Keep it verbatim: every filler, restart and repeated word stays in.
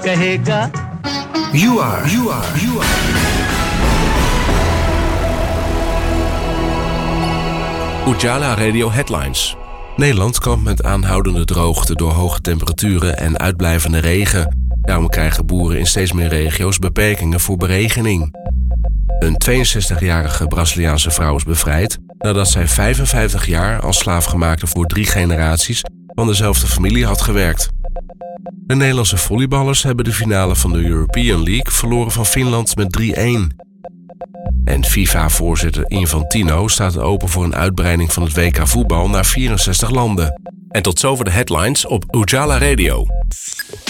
कहेगा You are, you are, you are. Ujala Radio Headlines. Nederland kampt met aanhoudende droogte door hoge temperaturen en uitblijvende regen. Daarom krijgen boeren in steeds meer regio's beperkingen voor beregening. Een tweeënzestigjarige Braziliaanse vrouw is bevrijd nadat zij vijfenvijftig jaar als slaafgemaakte voor drie generaties van dezelfde familie had gewerkt. De Nederlandse volleyballers hebben de finale van de European League verloren van Finland met drie-een. En FIFA-voorzitter Infantino staat open voor een uitbreiding van het W K voetbal naar vierenzestig landen. En tot zover de headlines op Ujala Radio.